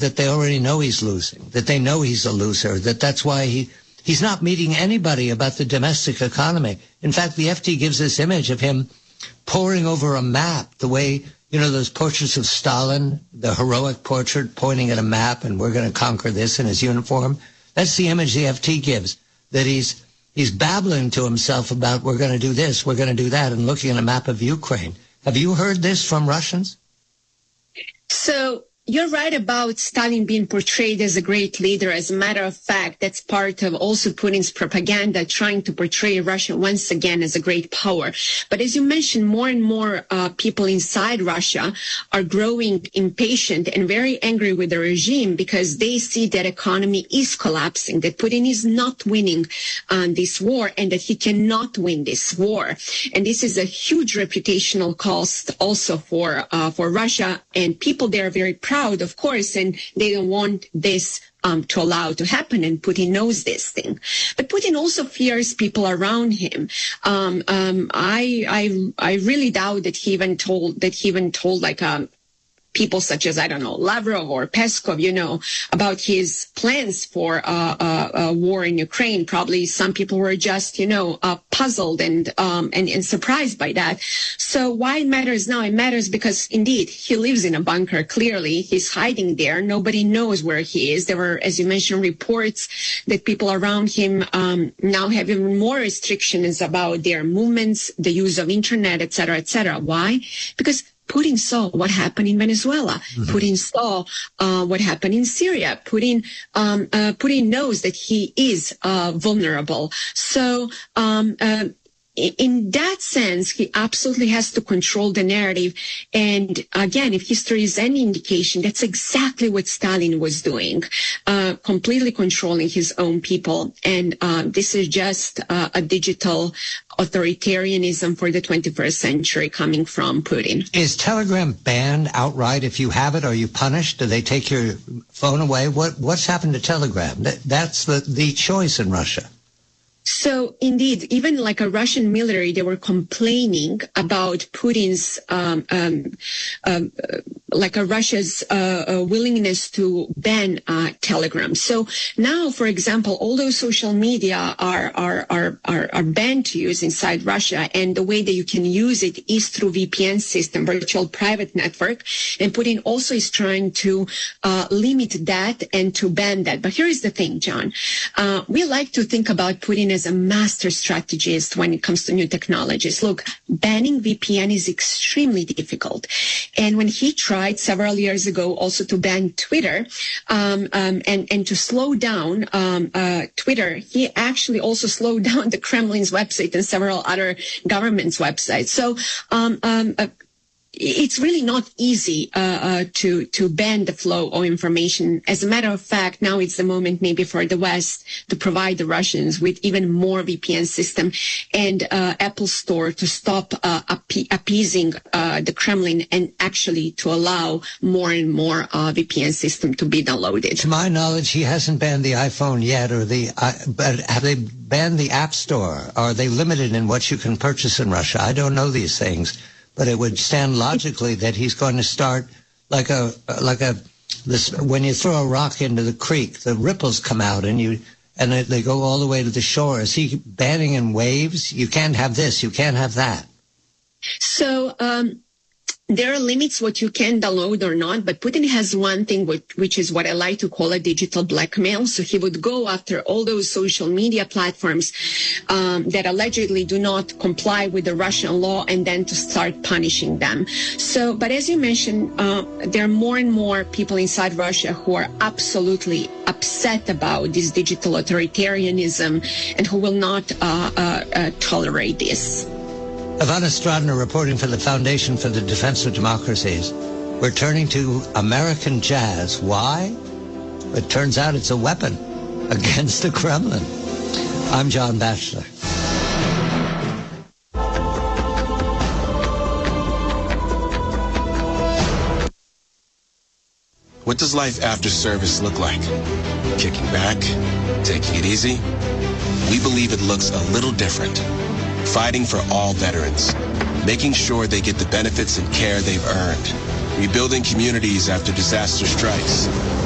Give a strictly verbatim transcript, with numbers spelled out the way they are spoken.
that they already know he's losing, that they know he's a loser, that that's why he, he's not meeting anybody about the domestic economy. In fact, the F T gives this image of him poring over a map, the way, you know, those portraits of Stalin, the heroic portrait pointing at a map, and we're going to conquer this in his uniform. That's the image the F T gives, that he's he's babbling to himself about we're going to do this, we're going to do that, and looking at a map of Ukraine. Have you heard this from Russians? So you're right about Stalin being portrayed as a great leader. As a matter of fact, that's part of also Putin's propaganda, trying to portray Russia once again as a great power. But as you mentioned, more and more uh, people inside Russia are growing impatient and very angry with the regime because they see that economy is collapsing, that Putin is not winning uh, this war, and that he cannot win this war. And this is a huge reputational cost also for uh, for Russia, and people there are very proud, of course, and they don't want this um, to allow to happen, and Putin knows this thing. But Putin also fears people around him. Um, um, I, I, I really doubt that he even told that he even told like um. people such as, I don't know, Lavrov or Peskov, you know, about his plans for uh, uh, a war in Ukraine. Probably some people were just, you know, uh, puzzled and, um, and and surprised by that. So why it matters now? It matters because, indeed, he lives in a bunker. Clearly, he's hiding there. Nobody knows where he is. There were, as you mentioned, reports that people around him um, now have even more restrictions about their movements, the use of internet, et cetera, et cetera. Why? Because Putin saw what happened in Venezuela. Mm-hmm. Putin saw uh, what happened in Syria. Putin, um, uh, Putin knows that he is uh, vulnerable. So um, uh, in that sense, he absolutely has to control the narrative. And again, if history is any indication, that's exactly what Stalin was doing, uh, completely controlling his own people. And uh, this is just uh, a digital authoritarianism for the twenty-first century coming from Putin. Is Telegram banned outright? If you have it, are you punished? Do they take your phone away? What What's happened to Telegram? That, that's the, the choice in Russia. So indeed, even like a Russian military, they were complaining about Putin's, um, um, um, like a Russia's uh, uh, willingness to ban uh, Telegram. So now, for example, all those social media are, are are are are banned to use inside Russia, and the way that you can use it is through V P N system, virtual private network. And Putin also is trying to uh, limit that and to ban that. But here is the thing, John. Uh, we like to think about Putin as a master strategist when it comes to new technologies. Look, banning V P N is extremely difficult. And when he tried several years ago also to ban Twitter um, um, and, and to slow down um, uh, Twitter, he actually also slowed down the Kremlin's website and several other governments' websites. So um, um, uh, it's really not easy uh, uh, to to ban the flow of information. As a matter of fact, now it's the moment maybe for the West to provide the Russians with even more V P N system and uh, Apple Store to stop uh, appe- appeasing uh, the Kremlin and actually to allow more and more uh, V P N system to be downloaded. To my knowledge, he hasn't banned the iPhone yet, or the. Uh, but have they banned the App Store? Are they limited in what you can purchase in Russia? I don't know these things. But it would stand logically that he's going to start like a like a this when you throw a rock into the creek, the ripples come out and you and they, they go all the way to the shore. Is he banning in waves? You can't have this, you can't have that. So um, there are limits what you can download or not, but Putin has one thing which, which is what I like to call a digital blackmail. So he would go after all those social media platforms um, that allegedly do not comply with the Russian law and then to start punishing them. So, but as you mentioned, uh, there are more and more people inside Russia who are absolutely upset about this digital authoritarianism and who will not uh, uh, uh, tolerate this. Ivana Stradner reporting for the Foundation for the Defense of Democracies. We're turning to American jazz. Why? It turns out it's a weapon against the Kremlin. I'm John Batchelor. What does life after service look like? Kicking back? Taking it easy? We believe it looks a little different. Fighting for all veterans, making sure they get the benefits and care they've earned, rebuilding communities after disaster strikes,